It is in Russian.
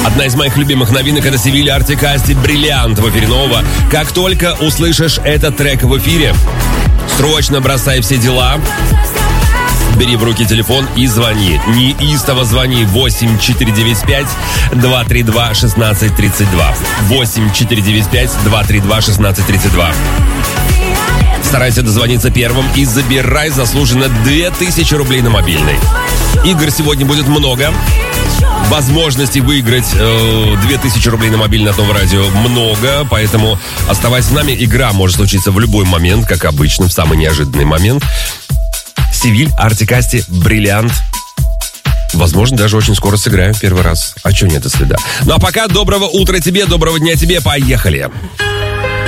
Одна из моих любимых новинок — это Севиль Артик Асти «Бриллиант» в эфире нового. Как только услышишь этот трек в эфире, срочно бросай все дела, бери в руки телефон и звони. Неистово звони. 8495-232-1632. 8495-232-1632. Старайся дозвониться первым и забирай заслуженно 2000 рублей на мобильный. Игр сегодня будет много. Возможностей выиграть 2000 рублей на мобильный от Нового радио много, поэтому оставайся с нами. Игра может случиться в любой момент, как обычно, в самый неожиданный момент. Севиль, Артик Асти, «Бриллиант». Возможно, даже очень скоро сыграем в первый раз. А чё нет, до следа. Ну а пока доброго утра тебе, доброго дня тебе. Поехали!